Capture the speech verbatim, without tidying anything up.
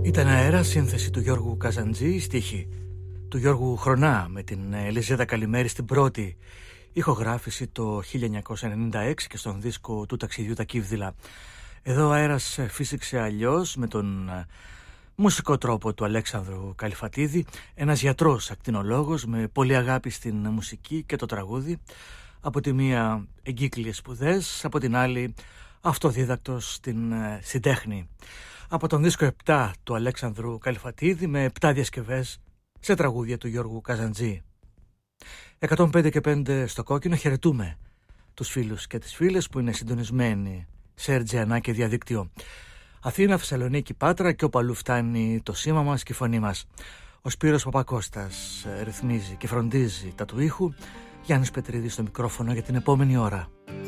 Ήταν αέρα, σύνθεση του Γιώργου Καζαντζή, στίχη του Γιώργου Χρονά με την Ελιζέτα Καλημέρη στην πρώτη ηχογράφηση το χίλια εννιακόσια ενενήντα έξι και στον δίσκο του ταξιδιού τα Κύβδηλα. Εδώ ο αέρας φύσηξε αλλιώς με τον μουσικό τρόπο του Αλέξανδρου Καλυφατίδη, ένας γιατρός ακτινολόγος με πολύ αγάπη στην μουσική και το τραγούδι, από τη μία εγκύκλιες σπουδές, από την άλλη αυτοδίδακτος στην συντέχνη. Από τον δίσκο επτά του Αλέξανδρου Καλυφατίδη με επτά διασκευές σε τραγούδια του Γιώργου Καζαντζή. εκατόν πέντε και πέντε στο κόκκινο, χαιρετούμε τους φίλους και τις φίλες που είναι συντονισμένοι σε ερ τζι και διαδίκτυο. Αθήνα, Θεσσαλονίκη, Πάτρα και όπου αλλού φτάνει το σήμα μας και η φωνή μας. Ο Σπύρος Παπακώστας ρυθμίζει και φροντίζει τα του ήχου. Γιάννης Πετρίδης στο μικρόφωνο για την επόμενη ώρα.